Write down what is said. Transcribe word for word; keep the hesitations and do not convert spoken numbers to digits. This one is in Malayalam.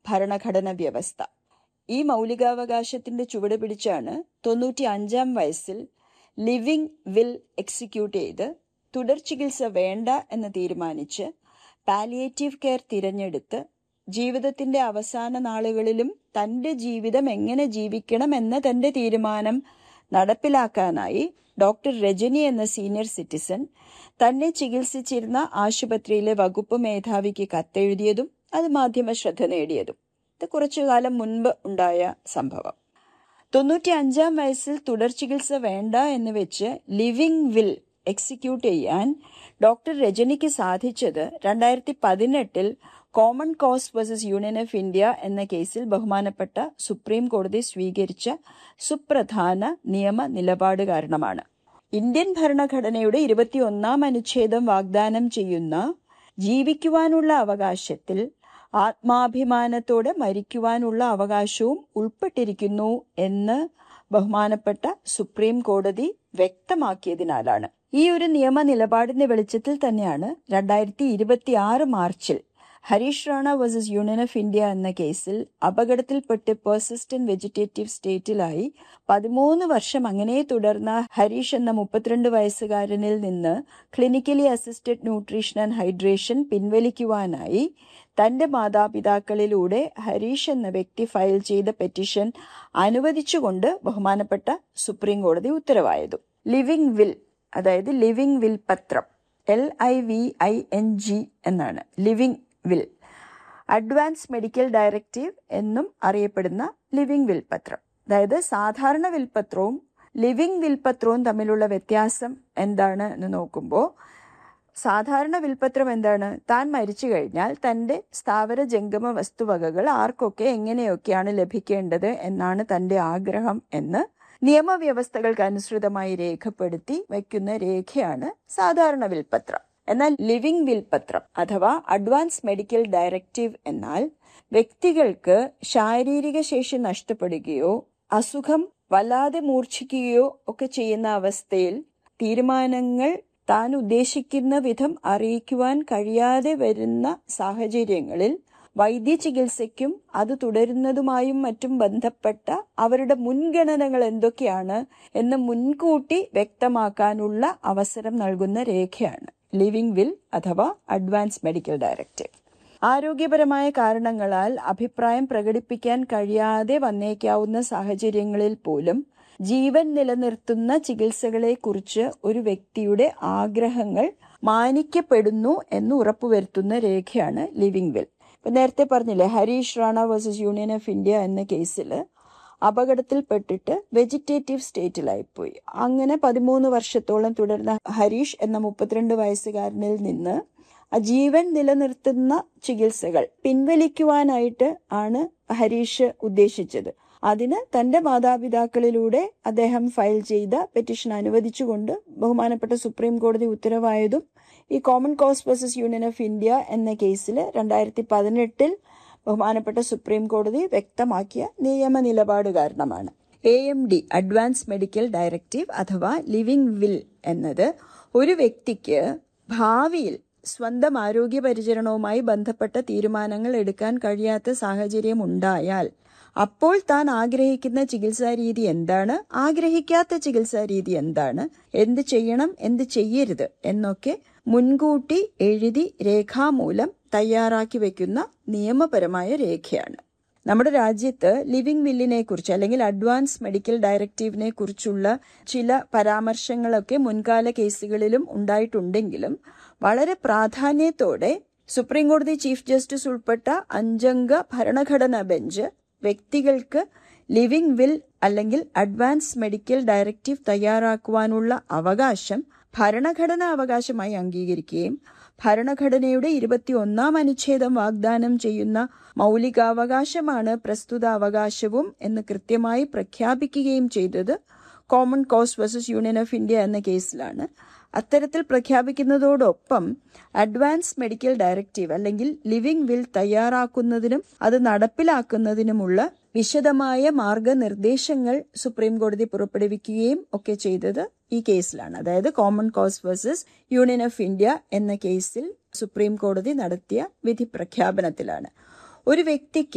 ഭരണഘടന വ്യവസ്ഥ. ഈ മൗലികാവകാശത്തിന്റെ ചുവട് പിടിച്ചാണ് തൊണ്ണൂറ്റി അഞ്ചാം വയസ്സിൽ ലിവിംഗ് വിൽ എക്സിക്യൂട്ട് ചെയ്ത് തുടർ ചികിത്സ വേണ്ട എന്ന് തീരുമാനിച്ച് പാലിയേറ്റീവ് കെയർ തിരഞ്ഞെടുത്ത് ജീവിതത്തിന്റെ അവസാന നാളുകളിലും തന്റെ ജീവിതം എങ്ങനെ ജീവിക്കണം എന്ന തന്റെ തീരുമാനം നടപ്പിലാക്കാനായി ഡോക്ടർ രജനി എന്ന സീനിയർ സിറ്റിസൺ തന്നെ ചികിത്സിച്ചിരുന്ന ആശുപത്രിയിലെ വകുപ്പ് മേധാവിക്ക് കത്തെഴുതിയതും അത് മാധ്യമ ശ്രദ്ധ നേടിയതും. ഇത് കുറച്ചു കാലം മുൻപ് ഉണ്ടായ സംഭവം. തൊണ്ണൂറ്റി അഞ്ചാം വയസ്സിൽ തുടർ ചികിത്സ വേണ്ട എന്ന് വെച്ച് ലിവിംഗ് വിൽ എക്സിക്യൂട്ട് ചെയ്യാൻ ഡോക്ടർ രജനിക്ക് സാധിച്ചത് രണ്ടായിരത്തി പതിനെട്ടിൽ common cause versus union of India എന്ന കേസിൽ ബഹുമാനപ്പെട്ട സുപ്രീം കോടതി സ്വീകരിച്ച സുപ്രധാന നിയമ നിലപാട് കാരണമാണ്. ഇന്ത്യൻ ഭരണഘടനയുടെ ഇരുപത്തിയൊന്നാം അനുച്ഛേദം വാഗ്ദാനം ചെയ്യുന്ന ജീവിക്കുവാനുള്ള അവകാശത്തിൽ ആത്മാഭിമാനത്തോടെ മരിക്കുവാനുള്ള അവകാശവും ഉൾപ്പെട്ടിരിക്കുന്നു എന്ന് ബഹുമാനപ്പെട്ട സുപ്രീം കോടതി വ്യക്തമാക്കിയതിനാലാണ്. ഈ ഒരു നിയമ നിലപാടിന്റെ വെളിച്ചത്തിൽ തന്നെയാണ് രണ്ടായിരത്തി ഇരുപത്തി ആറ് മാർച്ചിൽ Harish Rana versus union of India എന്ന കേസിൽ അപകടത്തിൽപ്പെട്ട് പെർസിസ്റ്റന്റ് വെജിറ്റേറ്റീവ് സ്റ്റേറ്റിലായി പതിമൂന്ന് വർഷം അങ്ങനെ തുടർന്ന ഹരീഷ് എന്ന മുപ്പത്തിരണ്ട് വയസ്സുകാരനിൽ നിന്ന് clinically assisted nutrition and hydration പിൻവലിക്കുവാനായി തന്റെ മാതാപിതാക്കളിലൂടെ ഹരീഷ് എന്ന വ്യക്തി ഫയൽ ചെയ്ത പെറ്റീഷൻ അനുവദിച്ചുകൊണ്ട് ബഹുമാനപ്പെട്ട സുപ്രീം കോടതി ഉത്തരവായതും. ലിവിംഗ് വിൽ, അതായത് ലിവിംഗ് വിൽ പത്രം, L I V I N G എന്നാണ് living will. Advance medical directive എന്നും അറിയപ്പെടുന്ന ലിവിംഗ് വിൽ പത്രം. അതായത് സാധാരണ വിൽപത്രവും ലിവിംഗ് വിൽപത്രവും തമ്മിലുള്ള വ്യത്യാസം എന്താണ് എന്ന് നോക്കുമ്പോൾ, സാധാരണ വിൽപത്രം എന്താണ്? താൻ മരിച്ചു കഴിഞ്ഞാൽ തൻ്റെ സ്ഥാവര ജംഗമ വസ്തുവകകൾ ആർക്കൊക്കെ എങ്ങനെയൊക്കെയാണ് ലഭിക്കേണ്ടത് എന്നാണ് തൻ്റെ ആഗ്രഹം എന്ന് നിയമവ്യവസ്ഥകൾക്ക് അനുസൃതമായി രേഖപ്പെടുത്തി വയ്ക്കുന്ന രേഖയാണ് സാധാരണ വിൽപത്രം. എന്നാൽ ലിവിംഗ് വിൽപത്രം അഥവാ അഡ്വാൻസ് മെഡിക്കൽ ഡയറക്റ്റീവ് എന്നാൽ വ്യക്തികൾക്ക് ശാരീരിക ശേഷി നഷ്ടപ്പെടുകയോ അസുഖം വല്ലാതെ മൂർച്ഛിക്കുകയോ ഒക്കെ ചെയ്യുന്ന അവസ്ഥയിൽ തീരുമാനങ്ങൾ താൻ ഉദ്ദേശിക്കുന്ന വിധം അറിയിക്കുവാൻ കഴിയാതെ വരുന്ന സാഹചര്യങ്ങളിൽ വൈദ്യ ചികിത്സയ്ക്കും അത് തുടരുന്നതുമായും മറ്റും ബന്ധപ്പെട്ട അവരുടെ മുൻഗണനകൾ എന്തൊക്കെയാണ് എന്ന് മുൻകൂട്ടി വ്യക്തമാക്കാനുള്ള അവസരം നൽകുന്ന രേഖയാണ് ലിവിംഗ് വിൽ അഥവാ അഡ്വാൻസ് മെഡിക്കൽ ഡയറക്റ്റീവ്. ആരോഗ്യപരമായ കാരണങ്ങളാൽ അഭിപ്രായം പ്രകടിപ്പിക്കാൻ കഴിയാതെ വന്നേക്കാവുന്ന സാഹചര്യങ്ങളിൽ പോലും ജീവൻ നിലനിർത്തുന്ന ചികിത്സകളെക്കുറിച്ച് ഒരു വ്യക്തിയുടെ ആഗ്രഹങ്ങൾ മാനിക്കപ്പെടുന്നു എന്ന് ഉറപ്പുവരുത്തുന്ന രേഖയാണ് ലിവിംഗ് വിൽ. ഇപ്പം നേരത്തെ പറഞ്ഞില്ലേ, Harish Rana versus union of India എന്ന കേസിൽ അപകടത്തിൽപ്പെട്ടിട്ട് വെജിറ്റേറ്റീവ് സ്റ്റേറ്റിലായിപ്പോയി. അങ്ങനെ പതിമൂന്ന് വർഷത്തോളം തുടർന്ന ഹരീഷ് എന്ന മുപ്പത്തിരണ്ട് വയസ്സുകാരനിൽ നിന്ന് ജീവൻ നിലനിർത്തുന്ന ചികിത്സകൾ പിൻവലിക്കുവാനായിട്ട് ആണ് ഹരീഷ് ഉദ്ദേശിച്ചത്. അതിന് തന്റെ മാതാപിതാക്കളിലൂടെ അദ്ദേഹം ഫയൽ ചെയ്ത പെറ്റീഷൻ അനുവദിച്ചുകൊണ്ട് ബഹുമാനപ്പെട്ട സുപ്രീം കോടതി ഉത്തരവായതും ഈ common cause versus union of India എന്ന കേസിൽ രണ്ടായിരത്തി പതിനെട്ടിൽ ബഹുമാനപ്പെട്ട സുപ്രീം കോടതി വ്യക്തമാക്കിയ നിയമ നിലപാട് കാരണമാണ്. A M D advance medical directive അഥവാ ലിവിംഗ് വിൽ എന്നത് ഒരു വ്യക്തിക്ക് ഭാവിയിൽ സ്വന്തം ആരോഗ്യ പരിചരണവുമായി ബന്ധപ്പെട്ട തീരുമാനങ്ങൾ എടുക്കാൻ കഴിയാത്ത സാഹചര്യം ഉണ്ടായാൽ അപ്പോൾ താൻ ആഗ്രഹിക്കുന്ന ചികിത്സാ രീതി എന്താണ്, ആഗ്രഹിക്കാത്ത ചികിത്സാ രീതി എന്താണ്, എന്ത് ചെയ്യണം എന്ത് ചെയ്യരുത് എന്നൊക്കെ മുൻകൂട്ടി എഴുതി രേഖാമൂലം തയ്യാറാക്കി വെക്കുന്ന നിയമപരമായ രേഖയാണ്. നമ്മുടെ രാജ്യത്ത് ലിവിംഗ് വില്ലിനെ കുറിച്ച് അല്ലെങ്കിൽ അഡ്വാൻസ് മെഡിക്കൽ ഡയറക്റ്റീവിനെ കുറിച്ചുള്ള ചില പരാമർശങ്ങളൊക്കെ മുൻകാല കേസുകളിലും ഉണ്ടായിട്ടുണ്ടെങ്കിലും വളരെ പ്രാധാന്യത്തോടെ സുപ്രീം കോടതി ചീഫ് ജസ്റ്റിസ് ഉൾപ്പെട്ട അഞ്ചംഗ ഭരണഘടനാ ബെഞ്ച് വ്യക്തികൾക്ക് ലിവിംഗ് വിൽ അല്ലെങ്കിൽ അഡ്വാൻസ് മെഡിക്കൽ ഡയറക്റ്റീവ് തയ്യാറാക്കുവാനുള്ള അവകാശം ഭരണഘടനാ അവകാശമായി അംഗീകരിക്കുകയും ഭരണഘടനയുടെ ഇരുപത്തി ഒന്നാം അനുച്ഛേദം വാഗ്ദാനം ചെയ്യുന്ന മൗലികാവകാശമാണ് പ്രസ്തുത അവകാശവും എന്ന് കൃത്യമായി പ്രഖ്യാപിക്കുകയും ചെയ്തത് common cause versus union of India എന്ന കേസിലാണ്. അത്തരത്തിൽ പ്രഖ്യാപിക്കുന്നതോടൊപ്പം അഡ്വാൻസ് മെഡിക്കൽ ഡയറക്റ്റീവ് അല്ലെങ്കിൽ ലിവിംഗ് വിൽ തയ്യാറാക്കുന്നതിനും അത് നടപ്പിലാക്കുന്നതിനുമുള്ള വിശദമായ മാർഗനിർദ്ദേശങ്ങൾ സുപ്രീം കോടതി പുറപ്പെടുവിക്കുകയും ഒക്കെ ചെയ്തത് ഈ കേസിലാണ്. അതായത് common cause versus union of India എന്ന കേസിൽ സുപ്രീം കോടതി നടത്തിയ വിധി പ്രഖ്യാപനത്തിലാണ്. ഒരു വ്യക്തിക്ക്